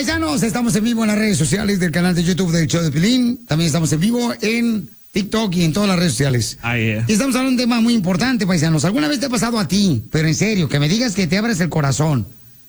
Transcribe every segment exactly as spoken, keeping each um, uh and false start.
Paisanos, estamos en vivo en las redes sociales del canal de YouTube del show de Piolín. También estamos en vivo en TikTok y en todas las redes sociales. Ah, yeah. Y estamos hablando de un tema muy importante, paisanos. ¿Alguna vez te ha pasado a ti, pero en serio, que me digas que te abres el corazón?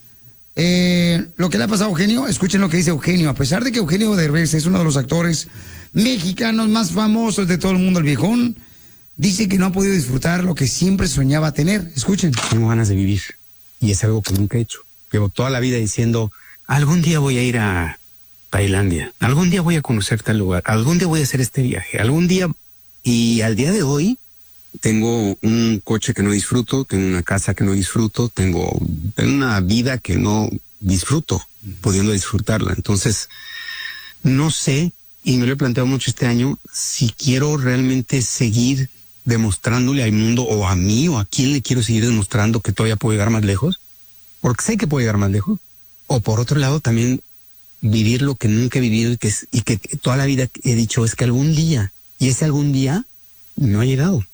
Eh, lo que le ha pasado a Eugenio, escuchen lo que dice Eugenio. A pesar de que Eugenio Derbez es uno de los actores mexicanos más famosos de todo el mundo, el viejón, dice que no ha podido disfrutar lo que siempre soñaba tener. Escuchen. Tengo ganas de vivir y es algo que nunca he hecho. Llevo toda la vida diciendo, algún día voy a ir a Tailandia, algún día voy a conocer tal lugar, algún día voy a hacer este viaje, algún día... Y al día de hoy tengo un coche que no disfruto, tengo una casa que no disfruto, tengo, tengo una vida que no disfruto, pudiendo disfrutarla. Entonces, no sé, y me lo he planteado mucho este año, si quiero realmente seguir demostrándole al mundo o a mí o a quién le quiero seguir demostrando que todavía puedo llegar más lejos, porque sé que puedo llegar más lejos. O por otro lado también vivir lo que nunca he vivido y que, es, y que toda la vida he dicho es que algún día, y ese algún día no ha llegado.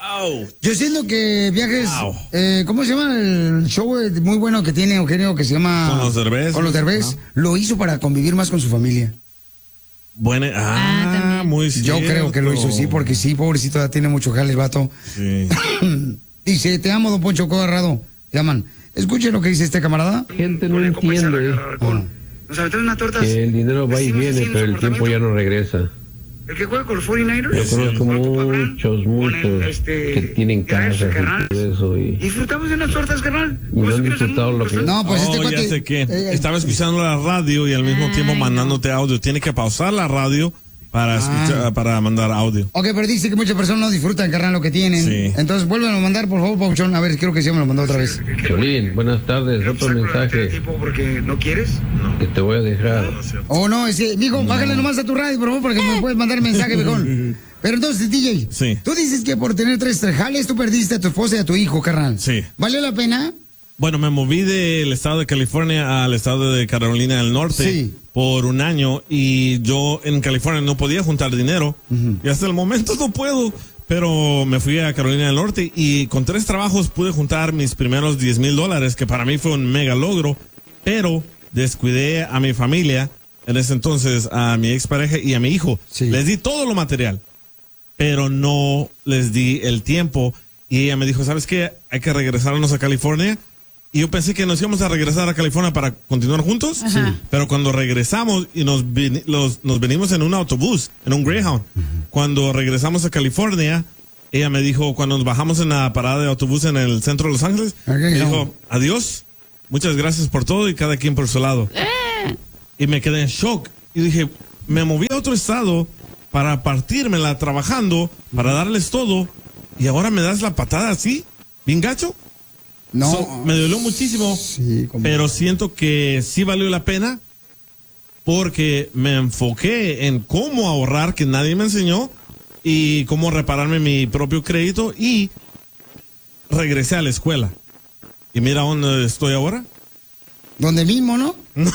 Yo siento que viajes, eh, ¿cómo se llama el show muy bueno que tiene Eugenio que se llama? Con los Derbez. Con los Derbez. No. Lo hizo para convivir más con su familia. Bueno, ah, ah muy cierto. Yo creo que lo hizo, sí, porque sí, pobrecito, ya tiene mucho jale el vato. Sí. Dice, te amo, don Poncho Corrado. Te aman. Escuchen lo que dice este camarada. Gente no entiende Ah. que el dinero va y viene, pero el tiempo ya no regresa. El que juega con los cuarenta y nueve ers. Yo conozco muchos, muchos este, que tienen casas y todo eso. Y, disfrutamos de unas tortas, carnal. y no han disfrutado lo que... No, pues oh, este ya cuate, sé qué. eh, Estaba escuchando la radio y al mismo Ay, tiempo mandándote no. audio. Tiene que pausar la radio para, Ah. escuchar, para mandar audio. Ok, pero dice que muchas personas no disfrutan, carnal, lo que tienen. Sí. Entonces, vuélvelo a mandar, por favor, Pauchón. A ver, creo que sí me lo mandó otra vez. Piolín, buenas tardes, otro mensaje Porque no quieres. que te voy a dejar. Oh, no, ese, mijo, bájale nomás a tu radio, por favor, porque me puedes mandar mensaje, viejón. Pero entonces, D J, Sí. tú dices que por tener tres jales tú perdiste a tu esposa y a tu hijo, carnal. Sí. ¿Valió la pena? Bueno, me moví del estado de California al estado de Carolina del Norte Sí. por un año y yo en California no podía juntar dinero y hasta el momento no puedo, pero me fui a Carolina del Norte y con tres trabajos pude juntar mis primeros diez mil dólares, que para mí fue un mega logro, pero descuidé a mi familia en ese entonces, a mi expareja y a mi hijo. Sí. Les di todo lo material, pero no les di el tiempo y ella me dijo, ¿sabes qué? Hay que regresarnos a California. Y yo pensé que nos íbamos a regresar a California para continuar juntos, Sí. pero cuando regresamos y nos, vin- los, nos venimos en un autobús, en un Greyhound, cuando regresamos a California, ella me dijo, cuando nos bajamos en la parada de autobús en el centro de Los Ángeles, Ok, me no. dijo, adiós, muchas gracias por todo y cada quien por su lado. Y me quedé en shock y dije, me moví a otro estado para partírmela trabajando, para darles todo, y ahora me das la patada así, bien gacho. No. So, me dolió muchísimo, Sí, como- pero siento que sí valió la pena porque me enfoqué en cómo ahorrar, que nadie me enseñó, y cómo repararme mi propio crédito, y regresé a la escuela. Y mira dónde estoy ahora. Donde mismo, ¿no?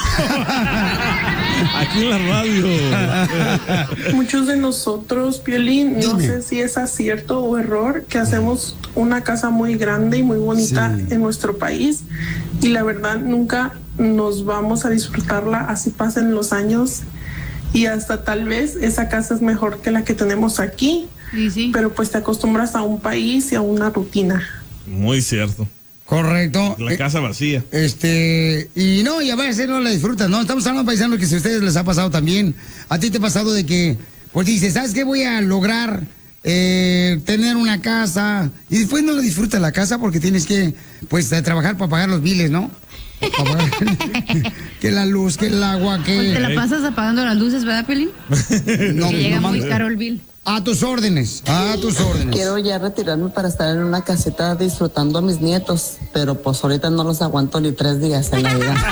Aquí en la radio. Muchos de nosotros, Piolín, no Dime. sé si es acierto o error, que hacemos una casa muy grande y muy bonita Sí. en nuestro país y la verdad nunca nos vamos a disfrutarla, así pasen los años y hasta tal vez esa casa es mejor que la que tenemos aquí, Sí, sí. pero pues te acostumbras a un país y a una rutina. Muy cierto. Correcto. La Eh, casa vacía. Este, y no, y a veces no la disfrutas, ¿no? Estamos hablando, paisanos, que si a ustedes les ha pasado también, a ti te ha pasado de que, pues dices, ¿sabes qué? Voy a lograr eh, tener una casa, y después no la disfrutas la casa porque tienes que, pues, eh, trabajar para pagar los biles, ¿no? Para pagar- que la luz, que el agua, Pues te que... la pasas apagando las luces, ¿verdad, Pelín? No, Que llega no muy mames. caro el bill. A tus órdenes, a tus órdenes. Quiero ya retirarme para estar en una caseta disfrutando a mis nietos, pero pues ahorita no los aguanto ni tres días en la vida.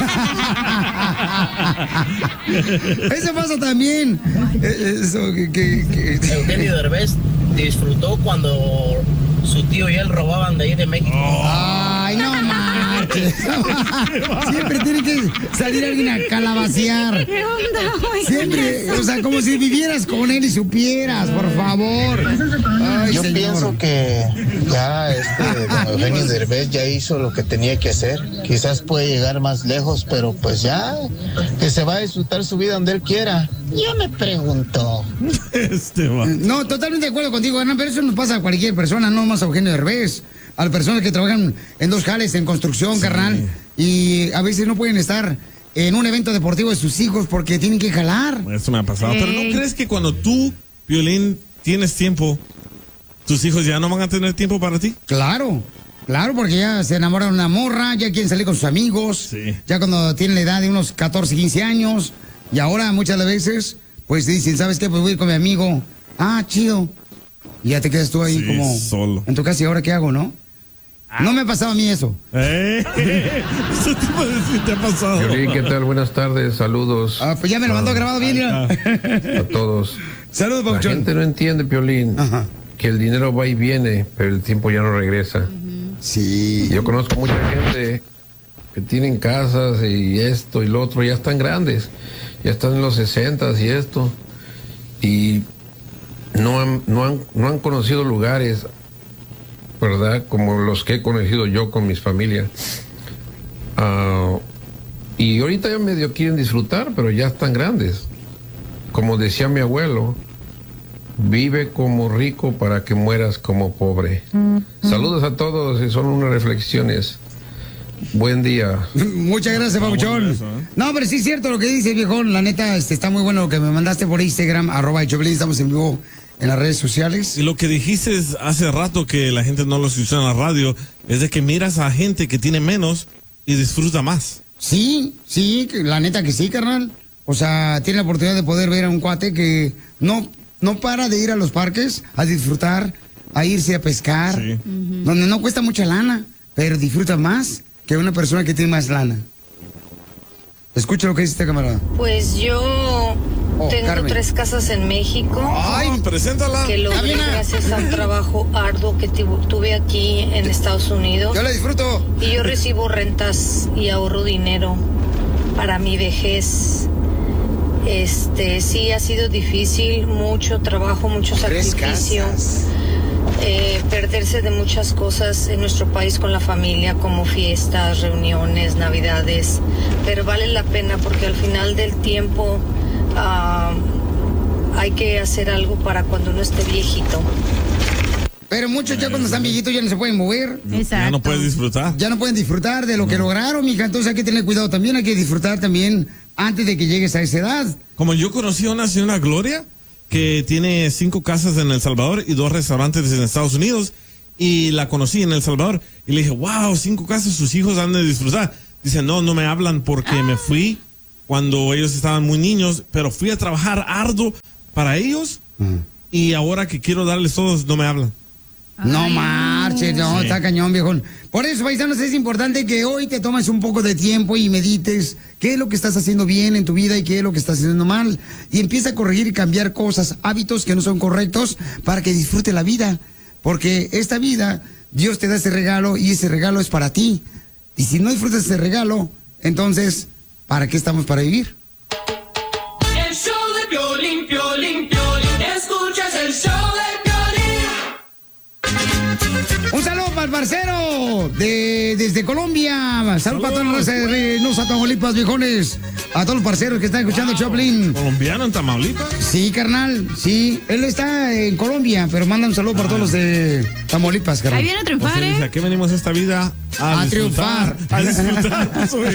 Eso pasa también. Eh, Eso que... que, que- Eugenio Derbez disfrutó cuando su tío y él robaban de ahí de México. Ay, no más. marches. Siempre tiene que salir alguien a calabacear. ¿Qué onda, güey? Siempre, o sea, como si vivieras con él y supieras, por favor. Ay, Yo señor. pienso que ya este don Eugenio Derbez ya hizo lo que tenía que hacer. Quizás puede llegar más lejos, pero pues ya que se va a disfrutar su vida donde él quiera. Yo me pregunto. Este va. No, totalmente de acuerdo contigo, Hernán, pero eso nos pasa a cualquier persona, no más a Eugenio Derbez. A las personas que trabajan en dos jales, en construcción, sí. carnal, y a veces no pueden estar en un evento deportivo de sus hijos porque tienen que jalar. Eso me ha pasado. Hey. Pero ¿no crees que cuando tú, Piolín, tienes tiempo, tus hijos ya no van a tener tiempo para ti? Claro. Claro, porque ya se enamoran de una morra, ya quieren salir con sus amigos, sí. ya cuando tienen la edad de unos catorce, quince años, y ahora muchas de las veces, pues dicen, ¿sabes qué? Pues voy a ir con mi amigo. Ah, chido. Y ya te quedas tú ahí sí, como solo. En tu casa, ¿y ahora qué hago, no? Ah. No me ha pasado a mí eso. Eh, eso te, puede decir, te ha pasado. Piolín, ¿qué tal? Buenas tardes, saludos. Ah, pues ya me lo mandó ah, grabado bien. A, a todos. Saludos, Pauchón. La gente no entiende, Piolín, Ajá. que el dinero va y viene, pero el tiempo ya no regresa. Uh-huh. Sí. Yo conozco mucha gente que tienen casas y esto y lo otro, ya están grandes, ya están en los sesentas y esto, y no han, no han, no han conocido lugares, ¿verdad? Como los que he conocido yo con mis familias. Uh, y ahorita ya medio quieren disfrutar, pero ya están grandes. Como decía mi abuelo, vive como rico para que mueras como pobre. Mm-hmm. Saludos a todos y son unas reflexiones. Buen día. Muchas gracias, Pabuchón. ¿eh? No, pero sí es cierto lo que dice, viejón. La neta, este, está muy bueno lo que me mandaste por Instagram, arroba Choplin. Estamos en vivo en las redes sociales. Y lo que dijiste hace rato que la gente no lo escucha en la radio, es de que miras a gente que tiene menos y disfruta más. Sí, sí, la neta que sí, carnal. O sea, tiene la oportunidad de poder ver a un cuate que no, no para de ir a los parques a disfrutar, a irse a pescar, sí. uh-huh. donde no cuesta mucha lana, pero disfruta más que una persona que tiene más lana. Escucha lo que dice esta camarada. Pues yo oh, tengo Carmen. tres casas en México. Ay, preséntala. Que logré gracias a un trabajo arduo que tuve aquí en Estados Unidos. Yo la disfruto. Y yo recibo rentas y ahorro dinero para mi vejez. Este, sí, ha sido difícil, mucho trabajo, mucho sacrificio. Eh, perderse de muchas cosas en nuestro país con la familia, como fiestas, reuniones, navidades, pero vale la pena porque al final del tiempo uh, hay que hacer algo para cuando uno esté viejito. Pero muchos ya cuando están viejitos ya no se pueden mover. Exacto. Ya no puedes disfrutar. Ya no pueden disfrutar de lo que no. lograron, mija. Entonces hay que tener cuidado también, hay que disfrutar también antes de que llegues a esa edad. Como yo conocí a una señora Gloria que tiene cinco casas en El Salvador y dos restaurantes en Estados Unidos, y la conocí en El Salvador y le dije, wow, cinco casas, sus hijos han de disfrutar. Dice, no, no me hablan porque ah. me fui cuando ellos estaban muy niños, pero fui a trabajar arduo para ellos uh-huh. y ahora que quiero darles todos, no me hablan. No marches, no, sí. Está cañón, viejón. Por eso, paisanos, es importante que hoy te tomes un poco de tiempo y medites qué es lo que estás haciendo bien en tu vida y qué es lo que estás haciendo mal. Y empieza a corregir y cambiar cosas, hábitos que no son correctos para que disfrute la vida. Porque esta vida, Dios te da ese regalo y ese regalo es para ti. Y si no disfrutas ese regalo, entonces, ¿para qué estamos para vivir? El show de Piolín, Piolín, Piolín, escuchas el show de Un saludo para el parcero de, desde Colombia. Saludos para todos los de Reynosa, Tamaulipas, viejones. A todos los parceros que están escuchando wow. Choplin. ¿Colombiano en Tamaulipas? Sí, carnal, sí. Él está en Colombia, pero manda un saludo ah. para todos los de Tamaulipas, carnal. Ahí viene a triunfar, o sea, ¿eh? ¿a qué venimos esta vida? A, a triunfar. A disfrutar.